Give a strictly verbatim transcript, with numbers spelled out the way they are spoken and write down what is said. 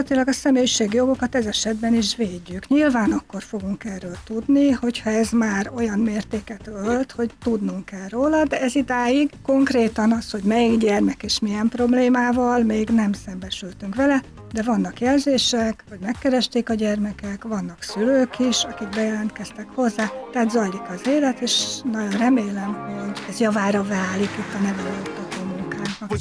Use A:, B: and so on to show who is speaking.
A: gyakorlatilag a személyiségi jogokat ez esetben is védjük. Nyilván akkor fogunk erről tudni, hogyha ez már olyan mértéket ölt, hogy tudnunk kell róla, de ez idáig konkrétan az, hogy melyik gyermek és milyen problémával, még nem szembesültünk vele, de vannak jelzések, hogy megkeresték a gyermekek, vannak szülők is, akik bejelentkeztek hozzá, tehát zajlik az élet, és nagyon remélem, hogy ez javára válik itt a nevelőoktatásban.